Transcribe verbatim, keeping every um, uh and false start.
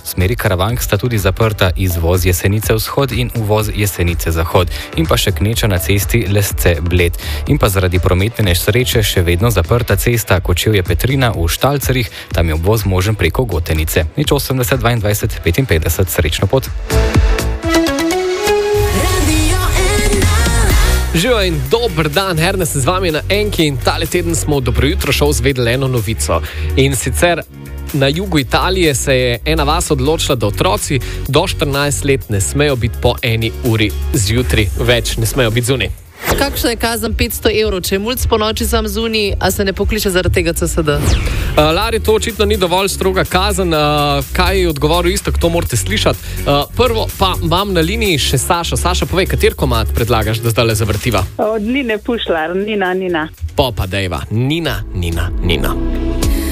smeri Karavank sta tudi zaprta izvoz Jesenice vzhod in uvoz Jesenice zahod in pa še gneča na cesti Lesce-Bled. In pa zaradi prometne nesreče še vedno zaprta cesta Kočevje-Petrina v Štalcerjih, tam je obvoz možen preko Gotenice. Nič osemdeset dvaindvajset petinpetdeset, srečno pot. Živijo in dober dan, Ernest z vami na Enki in tale teden smo v Dobro jutro šov zvedeli eno novico. In sicer na jugu Italije se je ena vas odločila, da otroci do štirinajst let ne smejo biti po eni uri zjutraj, več ne smejo biti zunaj. Kakšna je kazen petsto evrov, če je mulc po noči sam zunaj, a se ne pokliče zaradi tega C S D? Uh, Lari, to očitno ni dovolj stroga kazen. Uh, kaj je odgovoril isto, to morate slišati. Uh, prvo pa imam na liniji še Sašo. Saša, povej, kater komad predlagaš, da zdaj le zavrtiva? Od Nine Pušlar, Nina, Nina. Popa dejva, Nina, Nina, Nina.